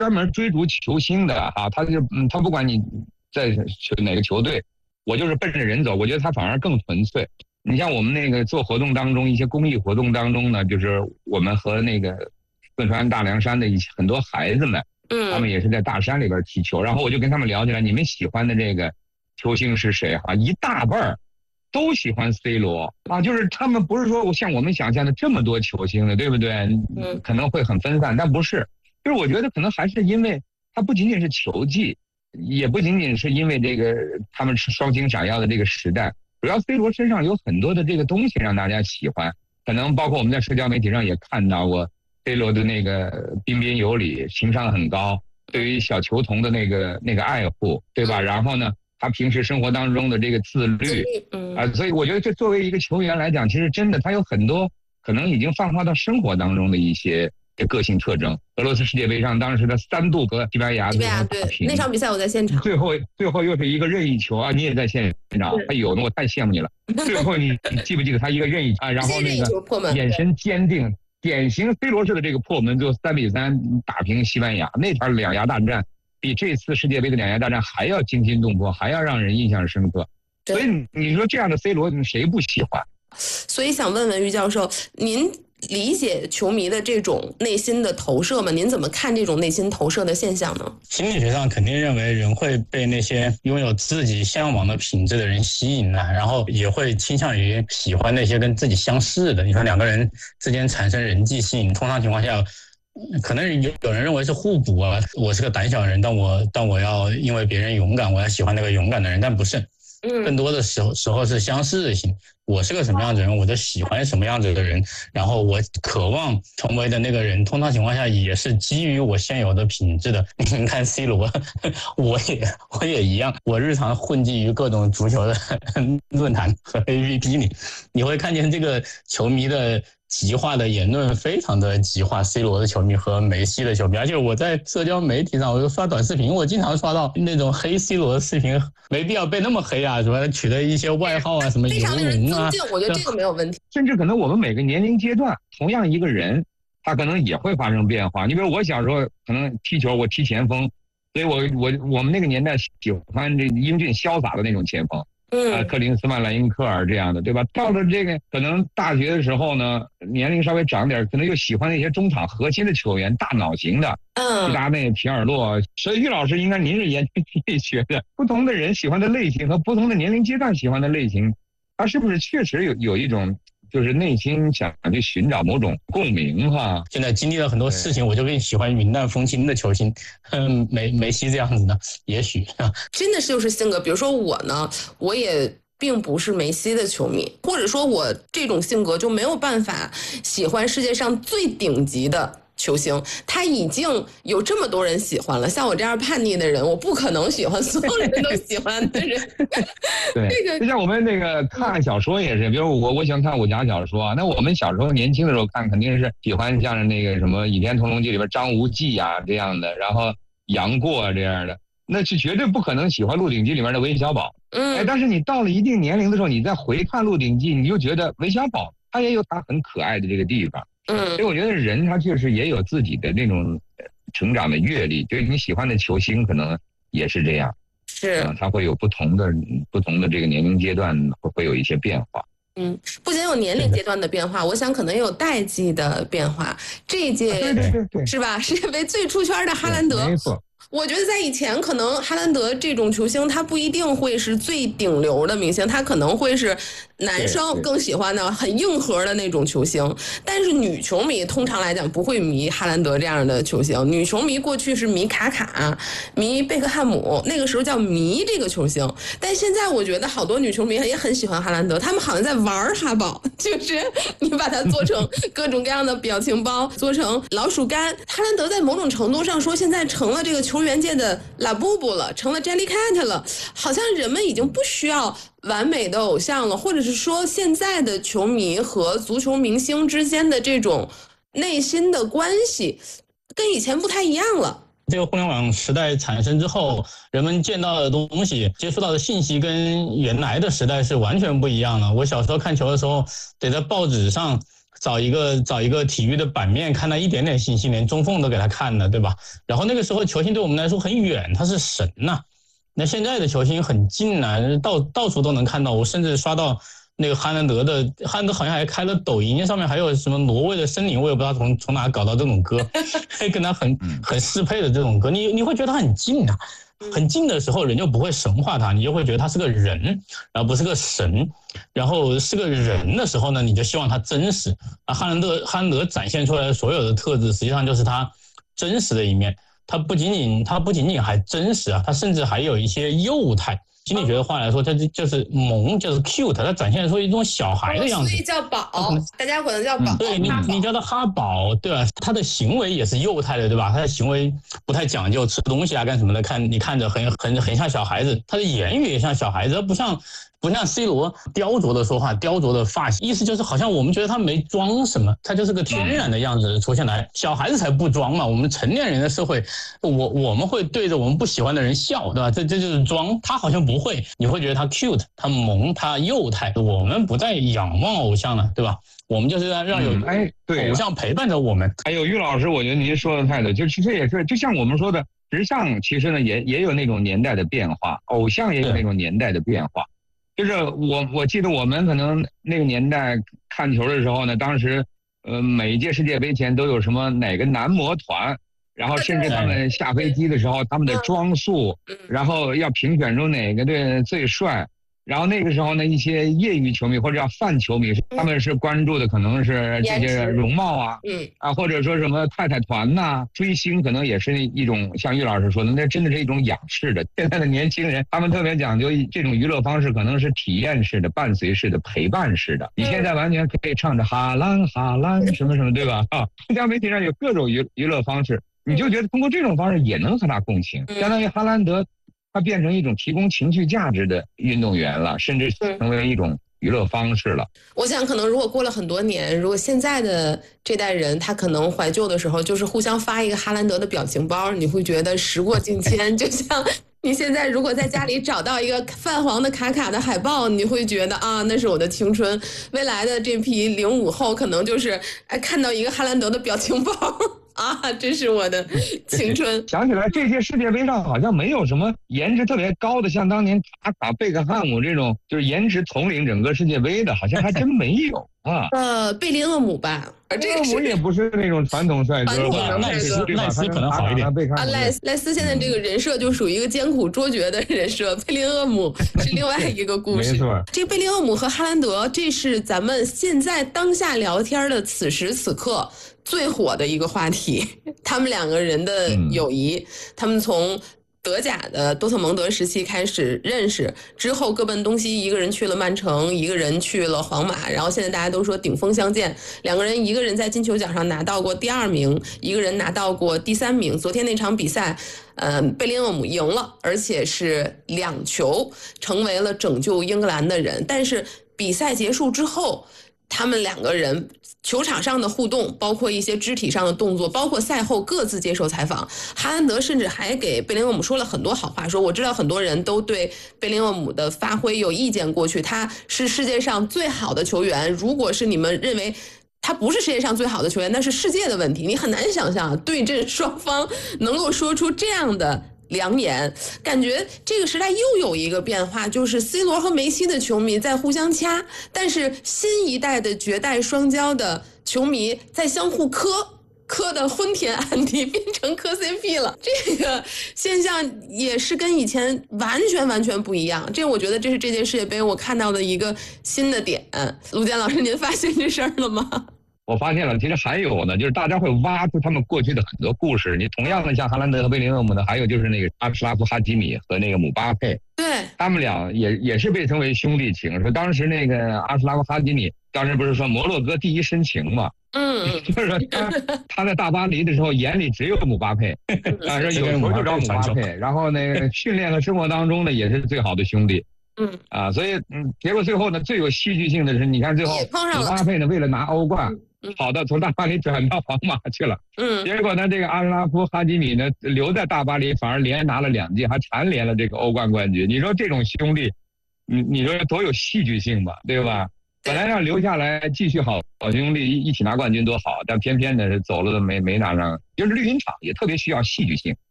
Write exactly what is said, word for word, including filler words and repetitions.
专门追逐球星的啊，他就嗯，他不管你在哪个球队，我就是奔着人走，我觉得他反而更纯粹。你像我们那个做活动当中，一些公益活动当中呢，就是我们和那个四川大凉山的一些很多孩子们， 嗯， 他们也是在大山里边踢球，然后我就跟他们聊起来，你们喜欢的这个球星是谁啊？一大半儿都喜欢 C 罗啊，就是他们不是说像我们想象的这么多球星的，对不对？ 嗯， 可能会很分散，但不是，就是我觉得可能还是因为他不仅仅是球技，也不仅仅是因为这个他们是双星闪耀的这个时代。主要 C 罗身上有很多的这个东西让大家喜欢，可能包括我们在社交媒体上也看到过 C 罗的那个彬彬有礼，情商很高，对于小球童的那个那个爱护，对吧？然后呢，他平时生活当中的这个自律， 嗯啊、呃，所以我觉得这作为一个球员来讲，其实真的他有很多可能已经泛化到生活当中的一些个性特征。俄罗斯世界杯上，当时的三度和西班牙西班牙对那场比赛我在现场， 最后最后又是一个任意球啊，你也在现场，哎呦，我太羡慕你了。最后你你记不记得他一个任意啊，然后那个眼神坚定，典型 C 罗式的这个破门，就三比三打平西班牙，那场两牙大战比这次世界杯的两牙大战还要惊心动魄，还要让人印象深刻。所以你说这样的 C 罗谁不喜欢？ 所以想问问于教授，您理解球迷的这种内心的投射吗？您怎么看这种内心投射的现象呢？ 心理学上肯定认为人会被那些拥有自己向往的品质的人吸引了，然后也会倾向于喜欢那些跟自己相似的。你看两个人之间产生人际吸引，通常情况下可能有有人认为是互补啊，我是个胆小人，但我但我要因为别人勇敢，我要喜欢那个勇敢的人，但不是，更多的时候时候是相似性。我是个什么样子的人，我就喜欢什么样子的人，然后我渴望成为的那个人，通常情况下也是基于我现有的品质的。你看 C 罗，我也我也一样，我日常混迹于各种足球的论坛和 A P P 里，你会看见这个球迷的极化的言论非常的极化 ，C 罗的球迷和梅西的球迷，而且我在社交媒体上，我就刷短视频，我经常刷到那种黑 C 罗的视频，没必要被那么黑啊，什么取的一些外号啊，什么游龙啊， 我觉得这个没有问题。 甚至可能我们每个年龄阶段，同样一个人，他可能也会发生变化。你比如我小时候可能踢球，我踢前锋，所以我我我们那个年代喜欢这英俊潇洒的那种前锋。 嗯， 啊，克林斯曼、莱因克尔这样的，对吧？到了这个可能大学的时候呢，年龄稍微长点，可能又喜欢那些中场核心的球员，大脑型的， 嗯， 齐达内、皮尔洛。所以于老师应该您是研究经济学的，不同的人喜欢的类型和不同的年龄阶段喜欢的类型，他是不是确实有有一种就是内心想去寻找某种共鸣哈？ 现在经历了很多事情，我就更喜欢云淡风轻的球星，嗯，梅梅西这样子的，也许真的是就是性格。比如说我呢，我也并不是梅西的球迷，或者说我这种性格就没有办法喜欢世界上最顶级的球星，他已经有这么多人喜欢了，像我这样叛逆的人，我不可能喜欢所有人都喜欢的人。 对，这个就像我们那个看小说也是，比如我我喜欢看武侠小说啊，那我们小时候年轻的时候看，肯定是喜欢像那个什么《倚天屠龙记》里边张无忌啊这样的，然后杨过啊这样的，那是绝对不可能喜欢《鹿鼎记》里面的韦小宝。 嗯， 哎，但是你到了一定年龄的时候，你再回看《鹿鼎记》，你就觉得韦小宝他也有他很可爱的这个地方。 嗯， 所以我觉得人他确实也有自己的那种成长的阅历，就是你喜欢的球星可能也是这样， 是、 嗯，他会有不同的不同的这个年龄阶段会会有一些变化。 嗯，不仅有年龄阶段的变化，我想可能也有代际的变化。这一届、 啊、对对对对， 是吧？世界杯最出圈的哈兰德， 没错。 我觉得在以前，可能哈兰德这种球星，他不一定会是最顶流的明星，他可能会是男生更喜欢的很硬核的那种球星。但是女球迷通常来讲不会迷哈兰德这样的球星，女球迷过去是迷卡卡、迷贝克汉姆，那个时候叫迷这个球星。但现在我觉得好多女球迷也很喜欢哈兰德，他们好像在玩哈宝，就是你把它做成各种各样的表情包，做成老鼠干。哈兰德在某种程度上说，现在成了这个球员界的拉布布了，成了 Jellycat 了，好像人们已经不需要完美的偶像了，或者是说现在的球迷和足球明星之间的这种内心的关系跟以前不太一样了。 这个互联网时代产生之后，人们见到的东西、接触到的信息跟原来的时代是完全不一样的。我小时候看球的时候，得在报纸上找一个找一个体育的版面看到一点点信息，连中缝都给他看了，对吧？然后那个时候球星对我们来说很远，他是神呐、啊。那现在的球星很近啊，到到处都能看到。我甚至刷到那个哈兰德的，哈兰德好像还开了抖音，上面还有什么挪威的森林，我也不知道从从哪搞到这种歌，跟他很很适配的这种歌，你你会觉得他很近啊。很近的时候，人就不会神化他，你就会觉得他是个人，然后不是个神。然后是个人的时候呢，你就希望他真实。啊，哈兰德哈兰德展现出来的所有的特质，实际上就是他真实的一面。他不仅仅他不仅仅还真实啊，他甚至还有一些幼态。心理学的话来说，它就是萌，就是 cute， 它展现出一种小孩的样子， 所以叫宝，大家可能叫宝。 嗯、对你，你叫他哈宝，对吧？他的行为也是幼态的，对吧？他的行为不太讲究，吃东西啊干什么的，看你看着很很很像小孩子，他的言语也像小孩子，不像不像 C 罗雕琢的说话，雕琢的发型，意思就是好像我们觉得他没装什么，他就是个天然的样子出现来。小孩子才不装嘛，我们成年人的社会，我我们会对着我们不喜欢的人笑，对吧？这这就是装，他好像不会，你会觉得他 cute， 他萌，他幼态。我们不再仰望偶像了，对吧？我们就是让有哎对偶像陪伴着我们。 还有于老师，我觉得您说的太对，就其实也是，就像我们说的，时尚其实呢也也有那种年代的变化，偶像也有那种年代的变化。就是我我记得我们可能那个年代看球的时候呢，当时呃每一届世界杯前都有什么哪个男模团，然后甚至他们下飞机的时候他们的装束，然后要评选出哪个队最帅。然后那个时候呢，一些业余球迷或者叫泛球迷，他们是关注的可能是这些容貌啊， 嗯啊，或者说什么太太团呐、啊，追星可能也是一种像于老师说的，那真的是一种仰视的。现在的年轻人，他们特别讲究这种娱乐方式，可能是体验式的、伴随式的、陪伴式的。你现在完全可以唱着哈兰哈兰什么什么，对吧？啊，社交媒体上有各种娱娱乐方式，你就觉得通过这种方式也能和他共情，相当于哈兰德。它变成一种提供情绪价值的运动员了，甚至成为一种娱乐方式了。 我想可能如果过了很多年，如果现在的这代人他可能怀旧的时候，就是互相发一个哈兰德的表情包，你会觉得时过境迁。就像你现在如果在家里找到一个泛黄的卡卡的海报，你会觉得啊，那是我的青春。未来的这批零五后可能就是哎看到一个哈兰德的表情包。啊，这是我的青春。 想起来，这届世界杯上好像没有什么颜值特别高的，像当年卡卡、贝克汉姆这种，就是颜值统领整个世界杯的，好像还真没有啊。 呃，贝林厄姆吧， 贝林厄姆也不是那种传统帅哥吧？赖斯，赖斯可能好一点。 啊，赖斯赖斯现在这个人设就属于一个艰苦卓绝的人设，贝林厄姆是另外一个故事。 没错， 这贝林厄姆和哈兰德，这是咱们现在当下聊天的此时此刻最火的一个话题，他们两个人的友谊，嗯、他们从德甲的多特蒙德时期开始认识，之后各奔东西，一个人去了曼城，一个人去了皇马，然后现在大家都说顶峰相见，两个人一个人在金球奖上拿到过第二名，一个人拿到过第三名。昨天那场比赛，呃，贝林厄姆赢了，而且是两球，成为了拯救英格兰的人。但是比赛结束之后，他们两个人球场上的互动，包括一些肢体上的动作，包括赛后各自接受采访，哈兰德甚至还给贝林厄姆说了很多好话，说我知道很多人都对贝林厄姆的发挥有意见，过去他是世界上最好的球员，如果是你们认为他不是世界上最好的球员，那是世界的问题。你很难想象对阵双方能够说出这样的良言，感觉这个时代又有一个变化，就是 C 罗和梅西的球迷在互相掐，但是新一代的绝代双骄的球迷在相互磕，磕的昏天暗地，变成磕 C P 了。这个现象也是跟以前完全完全不一样。这我觉得这是这届世界杯我看到的一个新的点。陆坚老师，您发现这事儿了吗？ 我发现了，其实还有呢，就是大家会挖出他们过去的很多故事。你同样的像哈兰德和贝林厄姆呢，还有就是那个阿什拉夫·哈基米和那个姆巴佩， 对， 他们俩也也是被称为兄弟情。说当时那个阿什拉夫·哈基米，当时不是说摩洛哥第一深情嘛？ 嗯， 就是说他他在大巴黎的时候，眼里只有姆巴佩，啊，说有球就找姆巴佩，然后呢，训练和生活当中呢，也是最好的兄弟。 嗯啊，所以嗯，结果最后呢，最有戏剧性的是，你看最后姆巴佩呢，为了拿欧冠。跑到从大巴黎转到皇马去了， 嗯， 结果呢，这个阿什拉夫·哈基米呢留在大巴黎，反而连拿了两届，还蝉联了这个欧冠冠军。你说这种兄弟，你你说多有戏剧性吧，对吧？ 本来要留下来继续好好兄弟一起拿冠军多好，但偏偏呢走了都没没拿上。就是绿茵场也特别需要戏剧性，